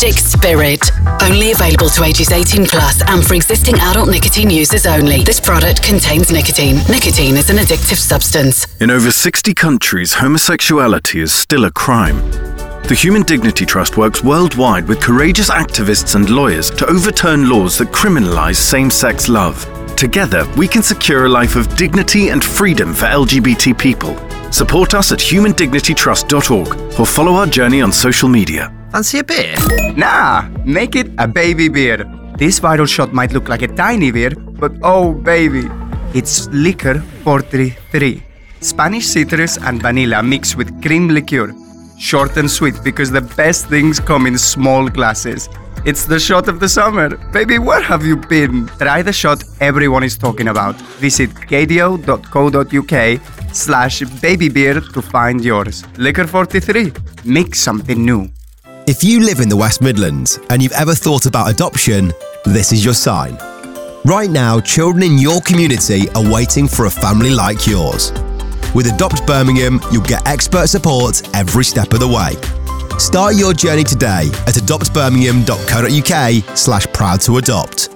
Magic Spirit. Only available to ages 18 plus and for existing adult nicotine users only. This product contains nicotine. Nicotine is an addictive substance. In over 60 countries, homosexuality is still a crime. The Human Dignity Trust works worldwide with courageous activists and lawyers to overturn laws that criminalize same-sex love. Together, we can secure a life of dignity and freedom for LGBT people. Support us at humandignitytrust.org or follow our journey on social media. Fancy a beer? Nah, make it a baby beer. This viral shot might look like a tiny beer, but oh baby, it's Liquor 43. Spanish citrus and vanilla mixed with cream liqueur. Short and sweet because the best things come in small glasses. It's the shot of the summer. Baby, where have you been? Try the shot everyone is talking about. Visit gadio.co.uk/babybeer to find yours. Liquor 43. Make something new. If you live in the West Midlands and you've ever thought about adoption, this is your sign. Right now, children in your community are waiting for a family like yours. With Adopt Birmingham, you'll get expert support every step of the way. Start your journey today at adoptbirmingham.co.uk/proud to adopt.